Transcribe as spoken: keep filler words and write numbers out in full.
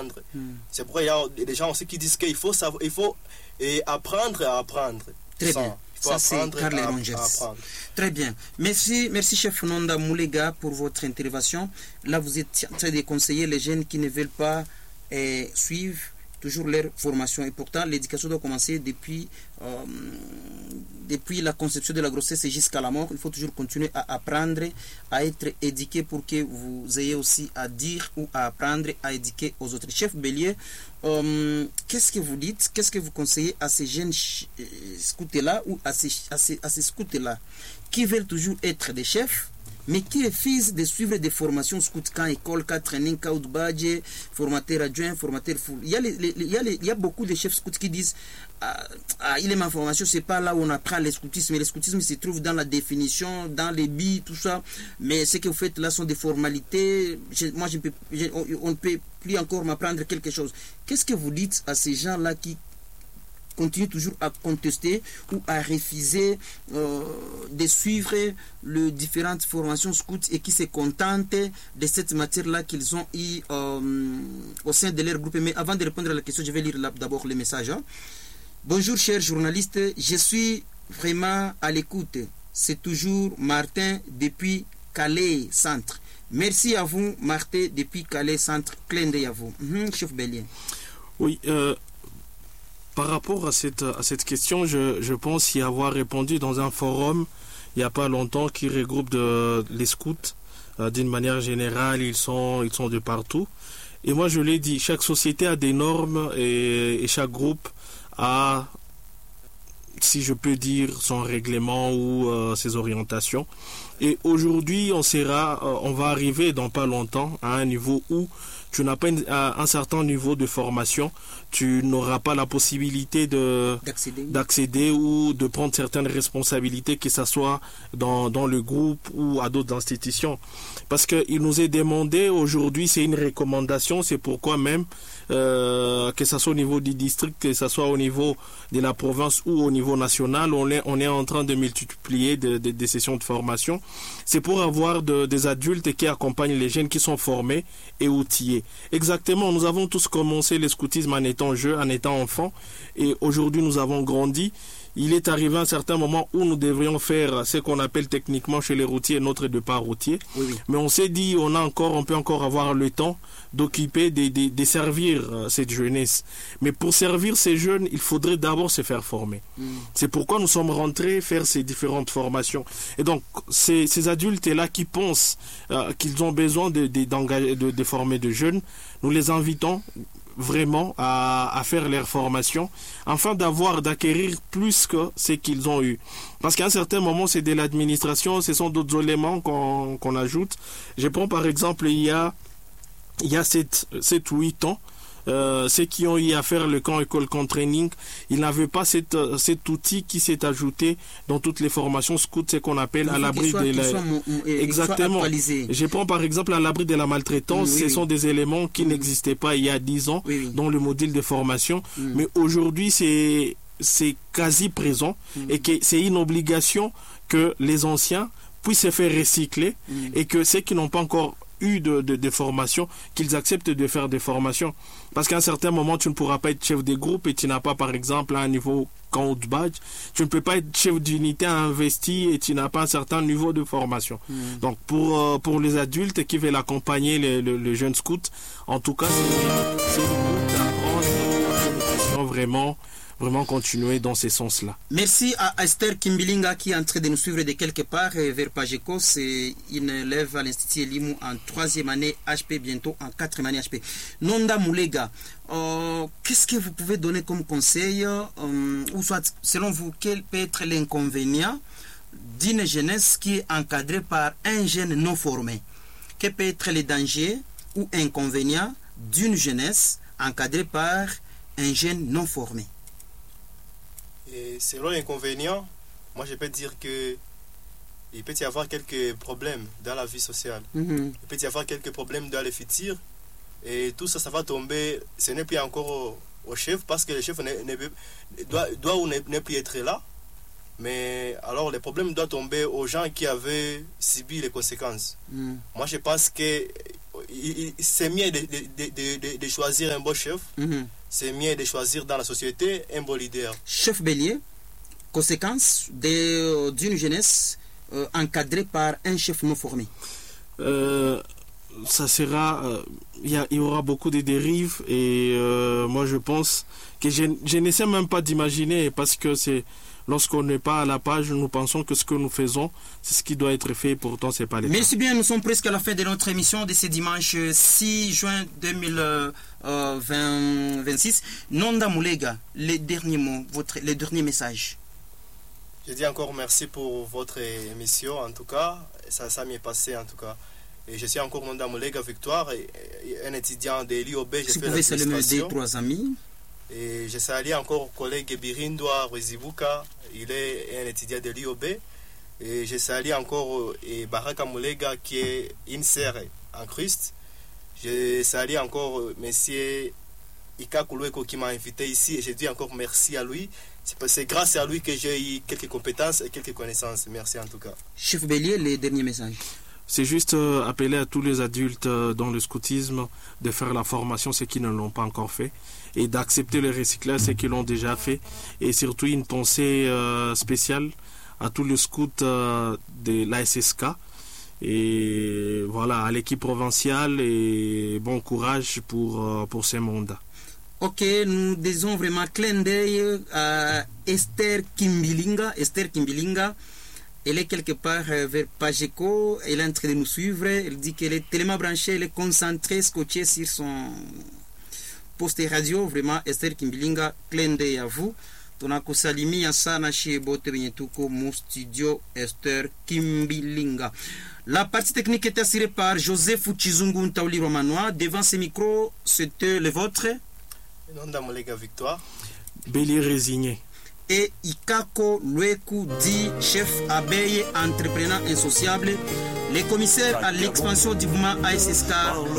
apprendre. Mm. C'est pourquoi il y a des gens aussi qui disent qu'il faut, savoir, il faut et apprendre à apprendre. Très Ça, bien. il faut Ça, c'est apprendre Carl à, Rangers. à apprendre. Très bien. Merci, merci chef Nonda Moulega pour votre intervention. Là, vous êtes en train de conseiller les jeunes qui ne veulent pas eh, suivre toujours leur formation. Et pourtant, l'éducation doit commencer depuis, euh, depuis la conception de la grossesse jusqu'à la mort. Il faut toujours continuer à apprendre, à être éduqué pour que vous ayez aussi à dire ou à apprendre à éduquer aux autres. Chef Bélier, euh, qu'est-ce que vous dites, qu'est-ce que vous conseillez à ces jeunes scouts-là ou à ces, à ces, à ces scouts-là qui veulent toujours être des chefs, mais qui refusent de suivre des formations scout, camp, école, camp, training, camp, badge, formateur adjoint, formateur full. Il y a, les, les, il y a, les, il y a beaucoup de chefs scouts qui disent ah, ah, il est ma formation, c'est pas là où on apprend le scoutisme, mais le scoutisme se trouve dans la définition, dans les billes, tout ça. Mais ce que vous faites là sont des formalités. Je, moi, je peux, je, on, on ne peut plus encore m'apprendre quelque chose. Qu'est-ce que vous dites à ces gens-là qui continue toujours à contester ou à refuser euh, de suivre les différentes formations scouts et qui se contentent de cette matière-là qu'ils ont eu euh, au sein de leur groupe. Mais avant de répondre à la question, je vais lire d'abord les messages. Hein. Bonjour chers journalistes, je suis vraiment à l'écoute. C'est toujours Martin depuis Calais Centre. Merci à vous Martin depuis Calais Centre. Clin d'œil à vous. Mmh, chef Bélier. Oui, euh, par rapport à cette, à cette question, je, je pense y avoir répondu dans un forum il n'y a pas longtemps qui regroupe de, les scouts. Euh, d'une manière générale, ils sont, ils sont de partout. Et moi, je l'ai dit, chaque société a des normes et, et chaque groupe a, si je peux dire, son règlement ou euh, ses orientations. Et aujourd'hui, on sera, euh, on va arriver dans pas longtemps à un niveau où tu n'as pas une, un certain niveau de formation, tu n'auras pas la possibilité de d'accéder. d'accéder ou de prendre certaines responsabilités, que ce soit dans, dans le groupe ou à d'autres institutions. Parce qu'il nous est demandé aujourd'hui, c'est une recommandation, c'est pourquoi même, euh, que ce soit au niveau du district, que ce soit au niveau de la province ou au niveau national, on est, on est en train de multiplier des de, de sessions de formation. C'est pour avoir de, des adultes qui accompagnent les jeunes qui sont formés et outillés. Exactement, nous avons tous commencé le scoutisme en étant jeunes, en étant enfants, et aujourd'hui nous avons grandi. Il est arrivé un certain moment où nous devrions faire ce qu'on appelle techniquement chez les routiers notre départ routier. Oui, oui. Mais on s'est dit, on a encore, on peut encore avoir le temps d'occuper, de, de, de servir cette jeunesse. Mais pour servir ces jeunes, il faudrait d'abord se faire former. Mm. C'est pourquoi nous sommes rentrés faire ces différentes formations. Et donc, ces, ces adultes-là qui pensent euh, qu'ils ont besoin de, de, d'engager, de, de former de jeunes, nous les invitons vraiment à, à faire leur formation afin d'avoir, d'acquérir plus que ce qu'ils ont eu. Parce qu'à un certain moment, c'est de l'administration, ce sont d'autres éléments qu'on, qu'on ajoute. Je prends par exemple, il y a, il y a sept ou huit ans, Euh, ceux qui ont eu à faire le camp école camp training, ils n'avaient pas cette, cet outil qui s'est ajouté dans toutes les formations scouts, ce qu'on appelle à l'abri de la... Exactement. Je prends par exemple à l'abri de la maltraitance, oui, ce oui. sont des éléments qui oui. n'existaient pas il y a dix ans oui, oui. dans le module de formation, oui. mais aujourd'hui c'est c'est quasi présent oui. et que c'est une obligation que les anciens puissent se faire recycler oui. et que ceux qui n'ont pas encore eu de, de, de formation, qu'ils acceptent de faire des formations. Parce qu'à un certain moment, tu ne pourras pas être chef des groupes et tu n'as pas, par exemple, un niveau camp de badge. Tu ne peux pas être chef d'unité investi et tu n'as pas un certain niveau de formation. Mmh. Donc, pour, euh, pour les adultes qui veulent accompagner les, les, les jeunes scouts, en tout cas, c'est le but d'apprendre vraiment vraiment continuer dans ces sens-là. Merci à Esther Kimbilinga qui est en train de nous suivre de quelque part vers Pageco. C'est une élève à l'Institut Elimou en troisième année H P, bientôt en quatrième année H P. Nonda Moulega, euh, qu'est-ce que vous pouvez donner comme conseil, euh, ou soit, selon vous, quel peut être l'inconvénient d'une jeunesse qui est encadrée par un jeune non formé? Quel peut être le danger ou inconvénient d'une jeunesse encadrée par un jeune non formé? Et selon l'inconvénient, moi je peux dire que il peut y avoir quelques problèmes dans la vie sociale. Mm-hmm. Il peut y avoir quelques problèmes dans le futur. Et tout ça, ça va tomber, ce n'est plus encore au, au chef, parce que le chef ne, ne, doit, doit ou ne, ne plus être là. Mais alors, le problème doit tomber aux gens qui avaient subi les conséquences. Mm. Moi, je pense que c'est mieux de, de, de, de, de choisir un bon chef. Mm-hmm. C'est mieux de choisir dans la société un bon leader. Chef Bélier, conséquence de, d'une jeunesse euh, encadrée par un chef non formé. Euh, ça sera... Il euh, y, y aura beaucoup de dérives et euh, moi, je pense que je, je n'essaie même pas d'imaginer parce que c'est... Lorsqu'on n'est pas à la page, nous pensons que ce que nous faisons, c'est ce qui doit être fait, pourtant ce n'est pas le cas. Merci bien, nous sommes presque à la fin de notre émission de ce dimanche six juin deux mille vingt-six. Nonda Mulega, les derniers mots, votre, les derniers messages. Je dis encore merci pour votre émission, en tout cas. Ça, ça m'est passé, en tout cas. Et je suis encore Nonda Mulega Victoire, et, et un étudiant de l'I O B. Si vous pouvez saluer deux, trois amis. Et je salue encore mon collègue Birindoa Rezibuka, il est un étudiant de l'I O B. Et je salue encore et Baraka Mulega qui est une sœur en Christ. Je salue encore monsieur Ika Kouloueko qui m'a invité ici et je dis encore merci à lui. C'est grâce à lui que j'ai eu quelques compétences et quelques connaissances. Merci en tout cas. Chef Bélier, les derniers messages. C'est juste euh, appeler à tous les adultes euh, dans le scoutisme de faire la formation, ceux qui ne l'ont pas encore fait, et d'accepter le recyclage, ceux qui l'ont déjà fait, et surtout une pensée euh, spéciale à tous les scouts euh, de l'A S S K, et voilà, à l'équipe provinciale, et bon courage pour, euh, pour ces mandats. Ok, nous disons vraiment clin d'œil à Esther Kimbilinga. Esther Kimbilinga. Elle est quelque part euh, vers Pageco, elle est en train de nous suivre, elle dit qu'elle est tellement branchée, elle est concentrée, scotchée sur son poste radio, vraiment Esther Kimbilinga, clin d'œil à vous. Tunakusalimia sana chez bote wenye tuko mu studio Esther Kimbilinga. La partie technique est assurée par Joseph Chizungu Ntauli Romanois. Devant ce micro, c'était le vôtre. Nonda Mulega Victoire. Bélier résigné. Et Ikako Lweku dit chef abeille, entrepreneur insociable, les commissaires à l'expansion du mouvement A S S K